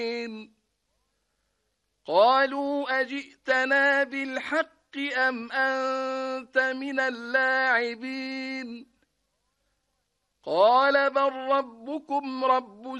قالوا أجئتنا بالحق أم أنت من اللاعبين قال بل ربكم رب